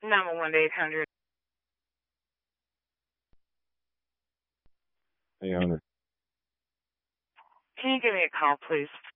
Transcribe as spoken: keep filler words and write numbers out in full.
Number one eight hundred. Hey, Hunter. Can you give me a call, please?